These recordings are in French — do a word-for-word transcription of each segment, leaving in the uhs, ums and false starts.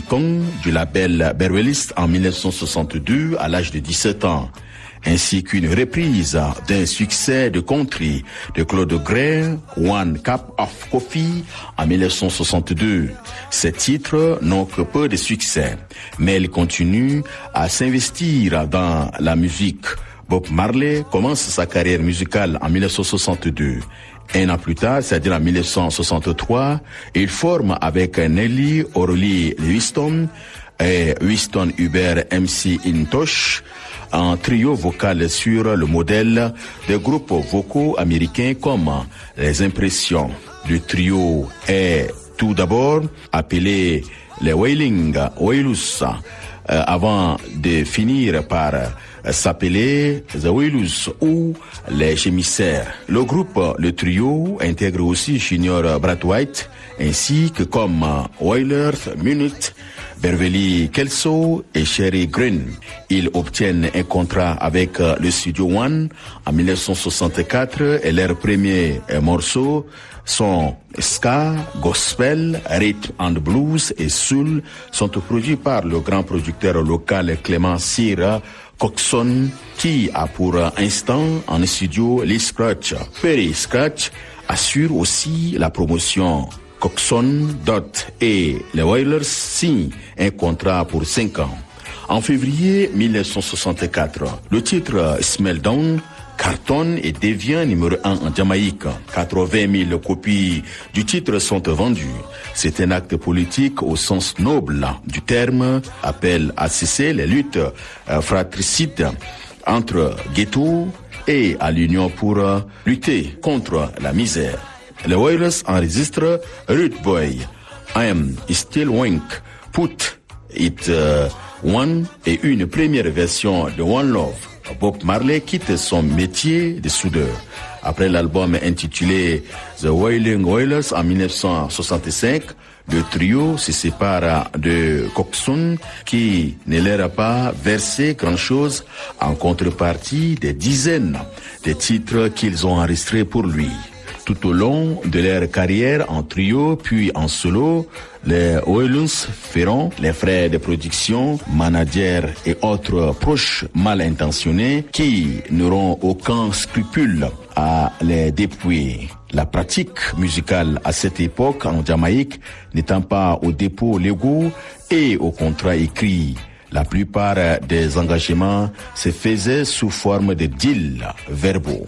Kong du label Berwellist en dix-neuf cent soixante-deux à l'âge de dix-sept ans, ainsi qu'une reprise d'un succès de country de Claude Gray, One Cup of Coffee en dix-neuf cent soixante-deux. Ces titres n'ont que peu de succès, mais il continue à s'investir dans la musique. Bob Marley commence sa carrière musicale en dix-neuf cent soixante-deux. Un an plus tard, c'est-à-dire en dix-neuf cent soixante-trois, il forme avec Nelly Orly Winston et Winston Hubert M C Intosh un trio vocal sur le modèle des groupes vocaux américains comme Les Impressions. Le trio est tout d'abord appelé les Wailing Wailers euh, avant de finir par s'appeler The Wailers ou les Gémissaires. Le groupe, le trio, intègre aussi Junior Brathwaite ainsi que comme Wailers Minute, Beverly Kelso et Sherry Green. Ils obtiennent un contrat avec le Studio One en dix-neuf cent soixante-quatre et leurs premiers morceaux sont ska, gospel, rhythm and blues et soul sont produits par le grand producteur local Clément Cyr Coxon qui a pour instant en studio Lee Scratch. Perry Scratch assure aussi la promotion. Coxon, Dot et les Wailers signent un contrat pour cinq ans. En février dix-neuf cent soixante-quatre, le titre Smell Down cartonne et devient numéro un en Jamaïque. quatre-vingt mille copies du titre sont vendues. C'est un acte politique au sens noble du terme, appelle à cesser les luttes fratricides entre ghettos et à l'union pour lutter contre la misère. Les Wailers enregistrent Rude Boy, I Am Still Wink, Put It uh, One et une première version de One Love. Bob Marley quitte son métier de soudeur. Après l'album intitulé The Wailing Wailers en dix-neuf cent soixante-cinq, le trio se sépare de Coxon qui ne leur a pas versé grand-chose en contrepartie des dizaines de titres qu'ils ont enregistrés pour lui. Tout au long de leur carrière en trio puis en solo, les Wailers feront les frais de production, managers et autres proches mal intentionnés qui n'auront aucun scrupule à les dépouiller. La pratique musicale à cette époque en Jamaïque n'étant pas aux dépôts légaux et aux contrats écrits. La plupart des engagements se faisaient sous forme de deals verbaux.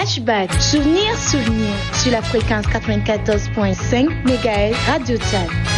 Flashback, souvenir, souvenir, sur la fréquence quatre-vingt-quatorze virgule cinq mégahertz Radio Tchad.